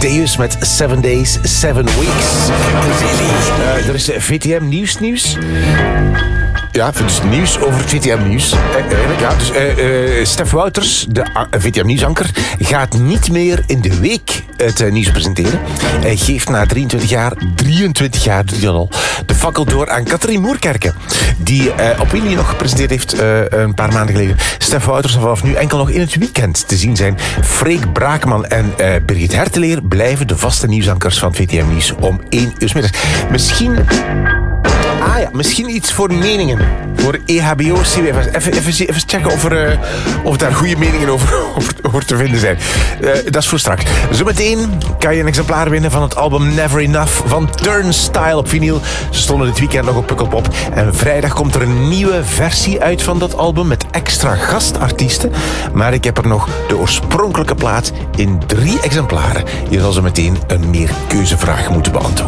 Deus met 7 Days, 7 Weeks. Er is VTM nieuws. Ja, dus nieuws over het VTM-nieuws. Stef Wouters, de VTM-nieuwsanker, gaat niet meer in de week het nieuws presenteren. Hij geeft na 23 jaar doet hij al, de fakkel door aan Katrien Moerkerke, die Opinie nog gepresenteerd heeft een paar maanden geleden. Stef Wouters zal vanaf nu enkel nog in het weekend te zien zijn. Freek Braakman en Birgit Herteleer blijven de vaste nieuwsankers van VTM-nieuws om 1 uur 's middags. Misschien iets voor meningen. Voor EHBO, CW. Even checken of daar goede meningen over te vinden zijn. Dat is voor straks. Zometeen kan je een exemplaar winnen van het album Never Enough van Turnstile op vinyl. Ze stonden dit weekend nog op Pukkelpop. En vrijdag komt er een nieuwe versie uit van dat album met extra gastartiesten. Maar ik heb er nog de oorspronkelijke plaat in 3 exemplaren. Je zal zo meteen een meerkeuzevraag moeten beantwoorden.